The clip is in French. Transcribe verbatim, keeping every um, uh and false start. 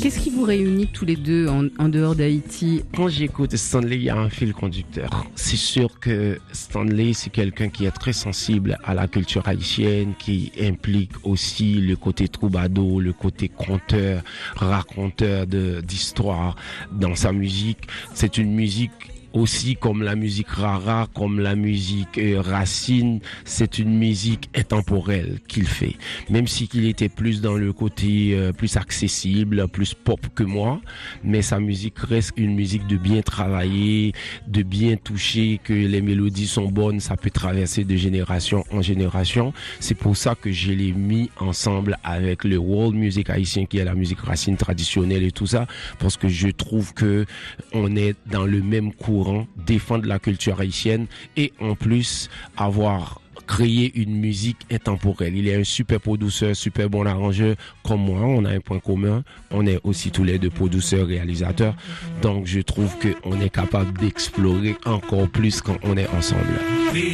Qu'est-ce qui vous réunit tous les deux en, en dehors d'Haïti? Quand j'écoute Stanley, il y a un fil conducteur. C'est sûr que Stanley, c'est quelqu'un qui est très sensible à la culture haïtienne, qui implique aussi le côté troubadour, le côté conteur, raconteur de, d'histoire dans sa musique. C'est une musique aussi comme la musique rara, comme la musique euh, racine, c'est une musique intemporelle qu'il fait. Même si qu'il était plus dans le côté euh, plus accessible, plus pop que moi, mais sa musique reste une musique de bien travailler, de bien toucher, que les mélodies sont bonnes, ça peut traverser de génération en génération. C'est pour ça que je l'ai mis ensemble avec le world music haïtien, qui est la musique racine traditionnelle et tout ça, parce que je trouve que on est dans le même courant, défendre la culture haïtienne et en plus avoir créé une musique intemporelle. Il est un super producteur, super bon arrangeur comme moi. On a un point commun. On est aussi tous les deux producteurs, réalisateurs. Donc je trouve qu'on est capable d'explorer encore plus quand on est ensemble.